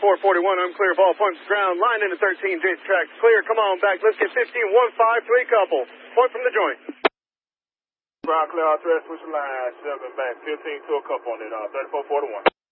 3441, I'm clear of all points ground. Line into 13, Jason tracks clear. Come on back. Let's get 15-1-5 to a couple. Point from the joint. Ground clear, all threat, switch line, 7 back, 15 to a couple on it, 3441.